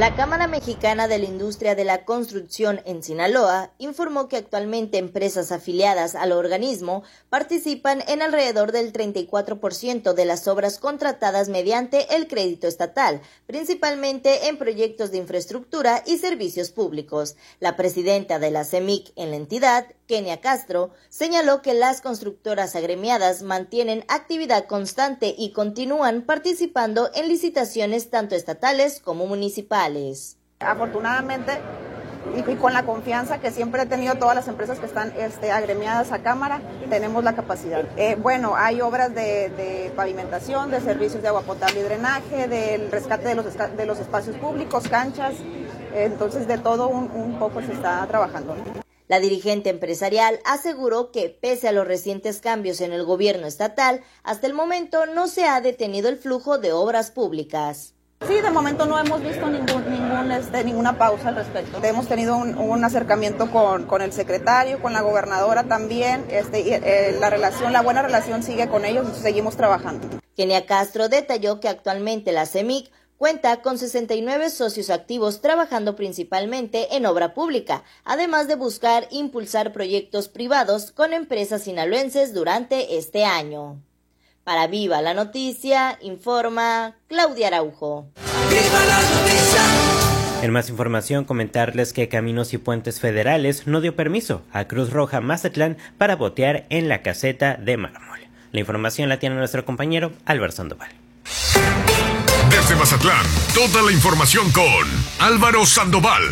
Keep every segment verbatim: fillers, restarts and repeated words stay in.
La Cámara Mexicana de la Industria de la Construcción en Sinaloa informó que actualmente empresas afiliadas al organismo participan en alrededor del treinta y cuatro por ciento de las obras contratadas mediante el crédito estatal, principalmente en proyectos de infraestructura y servicios públicos. La presidenta de la C E M I C en la entidad, Kenia Castro, señaló que las constructoras agremiadas mantienen actividad constante y continúan participando en licitaciones tanto estatales como municipales. Afortunadamente, y con la confianza que siempre he tenido todas las empresas que están este, agremiadas a Cámara, tenemos la capacidad. Eh, bueno, hay obras de, de pavimentación, de servicios de agua potable y drenaje, del rescate de los, de los espacios públicos, canchas, eh, entonces de todo un, un poco se está trabajando. La dirigente empresarial aseguró que, pese a los recientes cambios en el gobierno estatal, hasta el momento no se ha detenido el flujo de obras públicas. Sí, de momento no hemos visto ningún, ningún, este, ninguna pausa al respecto. Hemos tenido un, un acercamiento con, con el secretario, con la gobernadora también. Este, y, eh, la relación, la buena relación sigue con ellos y seguimos trabajando. Kenia Castro detalló que actualmente la C E M I C cuenta con sesenta y nueve socios activos trabajando principalmente en obra pública, además de buscar impulsar proyectos privados con empresas sinaloenses durante este año. Para Viva la Noticia, informa Claudia Araujo. ¡Viva la noticia! En más información, comentarles que Caminos y Puentes Federales no dio permiso a Cruz Roja Mazatlán para botear en la caseta de mármol. La información la tiene nuestro compañero Álvaro Sandoval. Desde Mazatlán, toda la información con Álvaro Sandoval.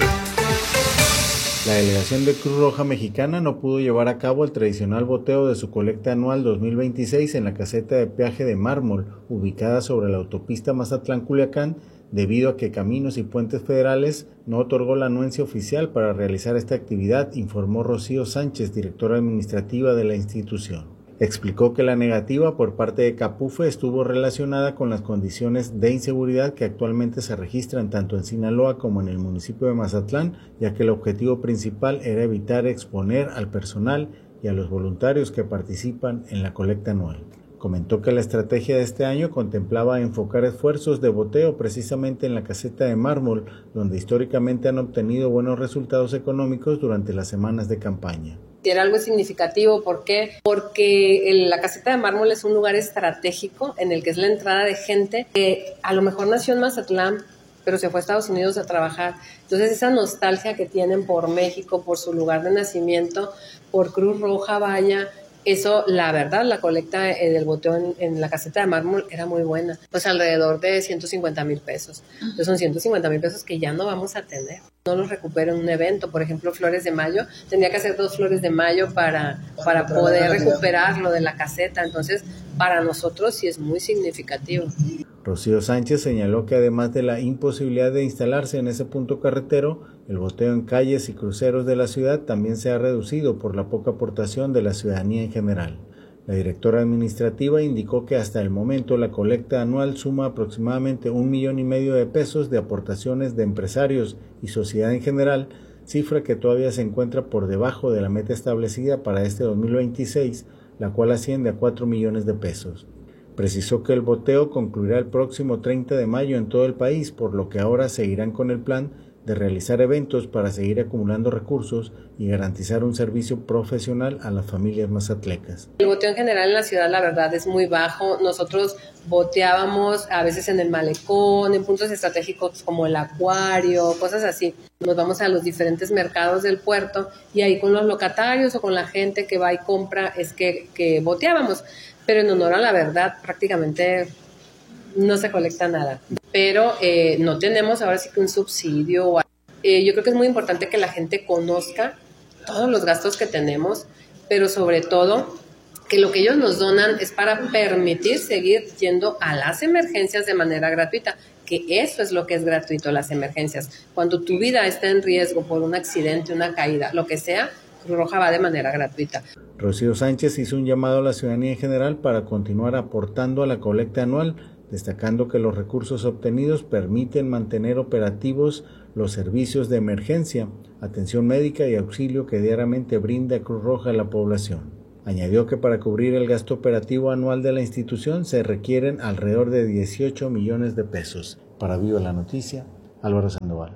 La delegación de Cruz Roja Mexicana no pudo llevar a cabo el tradicional boteo de su colecta anual dos mil veintiséis en la caseta de peaje de mármol, ubicada sobre la autopista Mazatlán-Culiacán, debido a que Caminos y Puentes Federales no otorgó la anuencia oficial para realizar esta actividad, informó Rocío Sánchez, directora administrativa de la institución. Explicó que la negativa por parte de Capufe estuvo relacionada con las condiciones de inseguridad que actualmente se registran tanto en Sinaloa como en el municipio de Mazatlán, ya que el objetivo principal era evitar exponer al personal y a los voluntarios que participan en la colecta anual. Comentó que la estrategia de este año contemplaba enfocar esfuerzos de boteo precisamente en la caseta de mármol, donde históricamente han obtenido buenos resultados económicos durante las semanas de campaña. Era algo significativo, ¿por qué? Porque el, la caseta de mármol es un lugar estratégico en el que es la entrada de gente que a lo mejor nació en Mazatlán, pero se fue a Estados Unidos a trabajar. Entonces esa nostalgia que tienen por México, por su lugar de nacimiento, por Cruz Roja, vaya, eso, la verdad, la colecta eh, del boteo en, en la caseta de mármol era muy buena, pues alrededor de ciento cincuenta mil pesos. Entonces son ciento cincuenta mil pesos que ya no vamos a tener. No los recupero en un evento, por ejemplo, Flores de Mayo, tendría que hacer dos Flores de Mayo para, para poder recuperarlo de la caseta, entonces para nosotros sí es muy significativo. Rocío Sánchez señaló que además de la imposibilidad de instalarse en ese punto carretero, el boteo en calles y cruceros de la ciudad también se ha reducido por la poca aportación de la ciudadanía en general. La directora administrativa indicó que hasta el momento la colecta anual suma aproximadamente un millón y medio de pesos de aportaciones de empresarios y sociedad en general, cifra que todavía se encuentra por debajo de la meta establecida para este dos mil veintiséis, la cual asciende a cuatro millones de pesos. Precisó que el boteo concluirá el próximo treinta de mayo en todo el país, por lo que ahora seguirán con el plan de realizar eventos para seguir acumulando recursos y garantizar un servicio profesional a las familias mazatlecas. El boteo en general en la ciudad, la verdad, es muy bajo. Nosotros boteábamos a veces en el malecón, en puntos estratégicos como el acuario, cosas así. Nos vamos a los diferentes mercados del puerto y ahí con los locatarios o con la gente que va y compra es que, que boteábamos. Pero en honor a la verdad, prácticamente no se colecta nada. Pero eh, no tenemos ahora sí que un subsidio. Eh, yo creo que es muy importante que la gente conozca todos los gastos que tenemos, pero sobre todo que lo que ellos nos donan es para permitir seguir yendo a las emergencias de manera gratuita, que eso es lo que es gratuito, las emergencias. Cuando tu vida está en riesgo por un accidente, una caída, lo que sea, Cruz Roja va de manera gratuita. Rocío Sánchez hizo un llamado a la ciudadanía en general para continuar aportando a la colecta anual, destacando que los recursos obtenidos permiten mantener operativos los servicios de emergencia, atención médica y auxilio que diariamente brinda Cruz Roja a la población. Añadió que para cubrir el gasto operativo anual de la institución se requieren alrededor de dieciocho millones de pesos. Para Viva la Noticia, Álvaro Sandoval.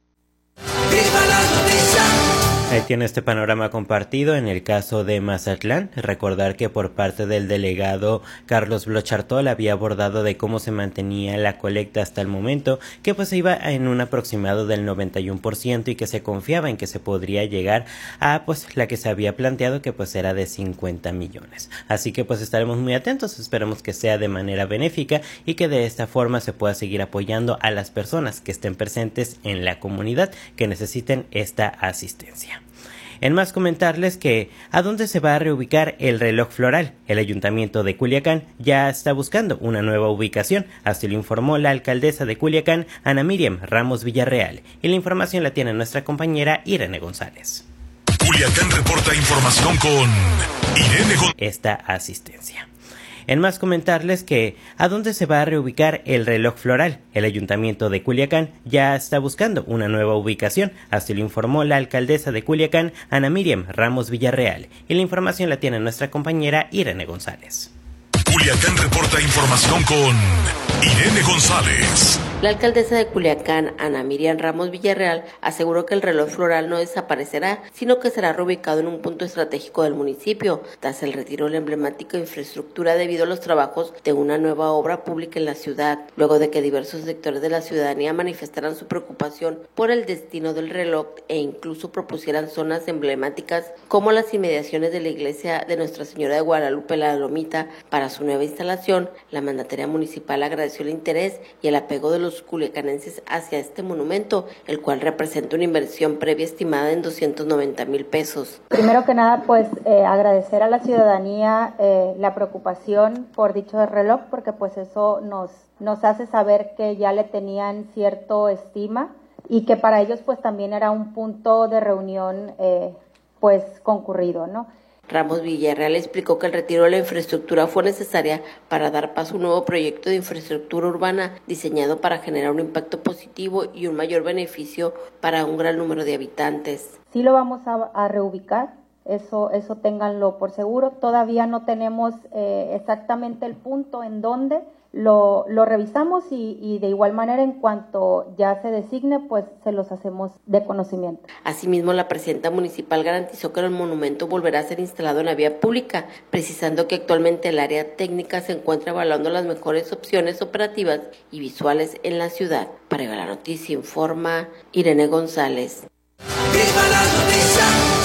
Ahí tiene este panorama compartido en el caso de Mazatlán. Recordar que por parte del delegado Carlos Blochartol había abordado de cómo se mantenía la colecta hasta el momento, que pues iba en un aproximado del noventa y uno por ciento y que se confiaba en que se podría llegar a pues la que se había planteado, que pues era de cincuenta millones. Así que pues estaremos muy atentos, esperemos que sea de manera benéfica y que de esta forma se pueda seguir apoyando a las personas que estén presentes en la comunidad que necesiten esta asistencia. En más, comentarles que a dónde se va a reubicar el reloj floral. El Ayuntamiento de Culiacán ya está buscando una nueva ubicación, así lo informó la alcaldesa de Culiacán, Ana Miriam Ramos Villarreal, y la información la tiene nuestra compañera Irene González. Culiacán reporta información con Irene González. Esta asistencia. En más, comentarles que a dónde se va a reubicar el reloj floral. El Ayuntamiento de Culiacán ya está buscando una nueva ubicación, así lo informó la alcaldesa de Culiacán, Ana Miriam Ramos Villarreal, y la información la tiene nuestra compañera Irene González. Culiacán reporta información con Irene González. La alcaldesa de Culiacán, Ana Miriam Ramos Villarreal, aseguró que el reloj floral no desaparecerá, sino que será reubicado en un punto estratégico del municipio, tras el retiro de la emblemática infraestructura debido a los trabajos de una nueva obra pública en la ciudad, luego de que diversos sectores de la ciudadanía manifestaran su preocupación por el destino del reloj e incluso propusieran zonas emblemáticas como las inmediaciones de la iglesia de Nuestra Señora de Guadalupe La Lomita para su nueva instalación. La mandataria municipal agradeció el interés y el apego de los los culiacanenses hacia este monumento, el cual representa una inversión previa estimada en doscientos noventa mil pesos. Primero que nada, pues eh, agradecer a la ciudadanía eh, la preocupación por dicho reloj, porque pues eso nos, nos hace saber que ya le tenían cierto estima y que para ellos pues también era un punto de reunión eh, pues concurrido, ¿no? Ramos Villarreal explicó que el retiro de la infraestructura fue necesaria para dar paso a un nuevo proyecto de infraestructura urbana diseñado para generar un impacto positivo y un mayor beneficio para un gran número de habitantes. Sí lo vamos a, a reubicar, eso, eso ténganlo por seguro. Todavía no tenemos eh, exactamente el punto en donde lo, lo revisamos y, y de igual manera en cuanto ya se designe, pues se los hacemos de conocimiento. Asimismo, la presidenta municipal garantizó que el monumento volverá a ser instalado en la vía pública, precisando que actualmente el área técnica se encuentra evaluando las mejores opciones operativas y visuales en la ciudad. Para la noticia informa Irene González. ¡Viva la noticia!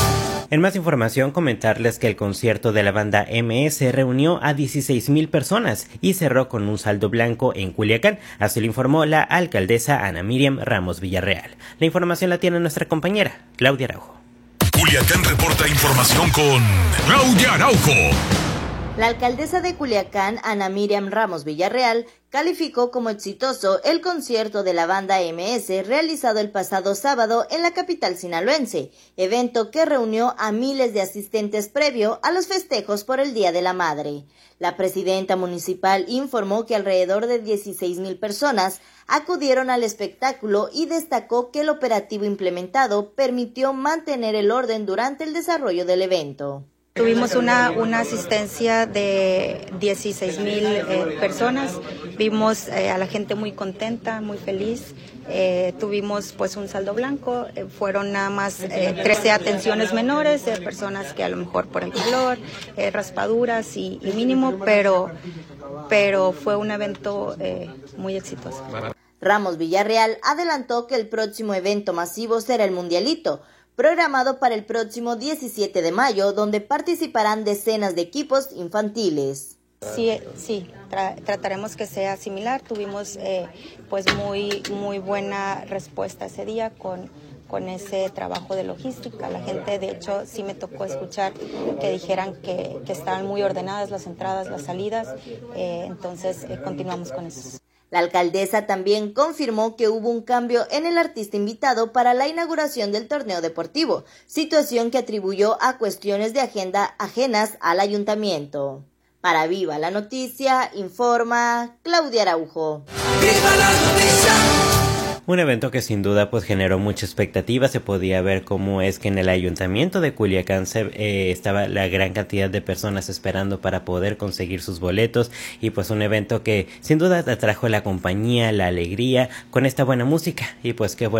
En más información, comentarles que el concierto de la banda M S reunió a dieciséis mil personas y cerró con un saldo blanco en Culiacán, así lo informó la alcaldesa Ana Miriam Ramos Villarreal. La información la tiene nuestra compañera Claudia Araujo. Culiacán reporta información con Claudia Araujo. La alcaldesa de Culiacán, Ana Miriam Ramos Villarreal, calificó como exitoso el concierto de la banda M S realizado el pasado sábado en la capital sinaloense, evento que reunió a miles de asistentes previo a los festejos por el Día de la Madre. La presidenta municipal informó que alrededor de dieciséis mil personas acudieron al espectáculo y destacó que el operativo implementado permitió mantener el orden durante el desarrollo del evento. Tuvimos una, una asistencia de dieciséis mil eh, personas, vimos eh, a la gente muy contenta, muy feliz, eh, tuvimos pues un saldo blanco, eh, fueron nada más eh, trece atenciones menores, de eh, personas que a lo mejor por el calor, eh, raspaduras y, y mínimo, pero, pero fue un evento eh, muy exitoso. Ramos Villarreal adelantó que el próximo evento masivo será el Mundialito, programado para el próximo diecisiete de mayo, donde participarán decenas de equipos infantiles. Sí, sí, tra- trataremos que sea similar. Tuvimos eh, pues muy muy buena respuesta ese día con con ese trabajo de logística. La gente, de hecho, sí me tocó escuchar que dijeran que, que estaban muy ordenadas las entradas, las salidas, eh, entonces eh, continuamos con eso. La alcaldesa también confirmó que hubo un cambio en el artista invitado para la inauguración del torneo deportivo, situación que atribuyó a cuestiones de agenda ajenas al ayuntamiento. Para Viva la Noticia, informa Claudia Araujo. ¡Viva la noticia! Un evento que sin duda pues generó mucha expectativa. Se podía ver cómo es que en el ayuntamiento de Culiacán se, eh, estaba la gran cantidad de personas esperando para poder conseguir sus boletos, y pues un evento que sin duda atrajo la compañía, la alegría con esta buena música, y pues qué bueno